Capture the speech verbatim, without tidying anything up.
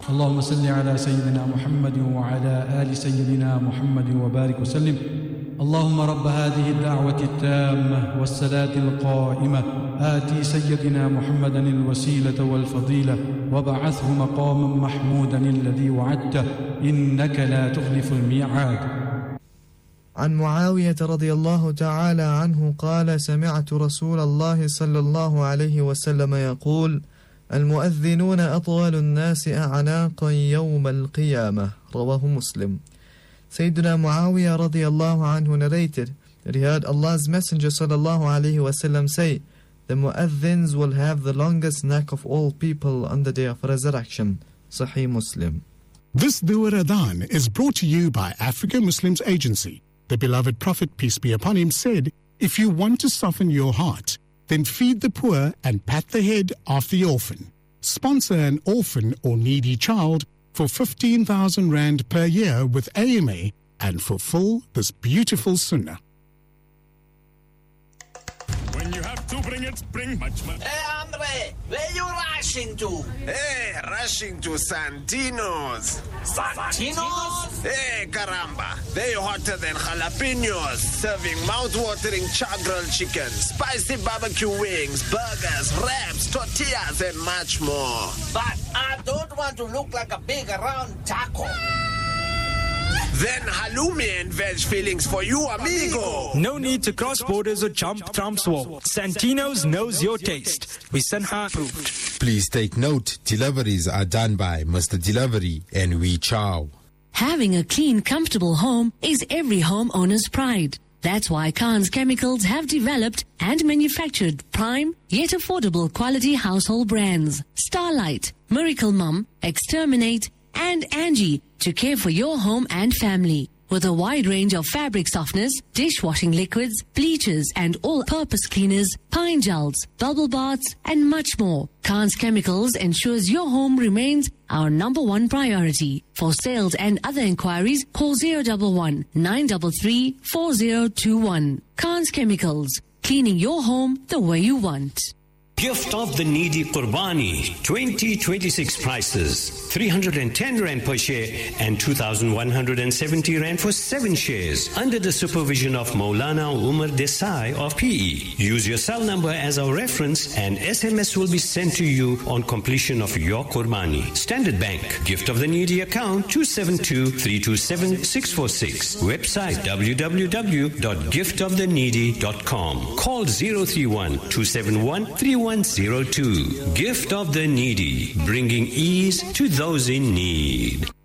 اللهم صل على سيدنا محمد وعلى آل سيدنا محمد وبارك وسلم. اللهم رب هذه الدعوة التامة والصلاة القائمة آتي سيدنا محمدا الوسيلة والفضيلة وابعثه مقاما محمودا الذي وعدته إنك لا تخلف الميعاد. عن معاوية رضي الله تعالى عنه قال: سمعت رسول الله صلى الله عليه وسلم يقول: المؤذنون أطول الناس أعناقا يوم القيامة. رواه Muslim. Sayyidina Muawiyah radiallahu anhu narrated that he heard Allah's Messenger sallallahu alayhi wasallam say, the mu'adhins will have the longest neck of all people on the day of resurrection. Sahih Muslim. This Dua Adhan is brought to you by Africa Muslims Agency. The beloved Prophet, peace be upon him, said, if you want to soften your heart, then feed the poor and pat the head of the orphan. Sponsor an orphan or needy child for fifteen thousand rand per year with A M A and fulfill this beautiful sunnah. When you have to bring it, bring much money. Hey, Andre, where you rushing to? Hey, rushing to Santino's. Santino's? Hey, caramba. They hotter than jalapenos, serving mouth-watering char-grilled chicken, spicy barbecue wings, burgers, wraps, tortillas, and much more. But I don't want to look like a big round taco. Then halloumi and veg fillings for you, amigo. No need to cross borders or jump Trump's wall. Santino's knows your taste. We Sanha approved. Please take note, deliveries are done by Mister Delivery and We Chow. Having a clean, comfortable home is every homeowner's pride. That's why Khan's Chemicals have developed and manufactured prime yet affordable quality household brands. Starlight, Miracle Mum, Exterminate, and Angie to care for your home and family. With a wide range of fabric softeners, dishwashing liquids, bleachers, and all-purpose cleaners, pine gels, bubble baths, and much more, Khan's Chemicals ensures your home remains our number one priority. For sales and other inquiries, call zero one one, nine three three, four zero two one. Khan's Chemicals, cleaning your home the way you want. Gift of the Needy Qurbani twenty twenty-six prices three hundred ten rand per share and two thousand one hundred seventy rand for seven shares under the supervision of Maulana Umar Desai of P E. Use your cell number as our reference and S M S will be sent to you on completion of your Qurbani. Standard Bank Gift of the Needy account two seven two, three two seven, six four six. Website w w w dot gift of the needy dot com. Call zero three one, two seven one, three one zero two. Gift of the Needy, bringing ease to those in need.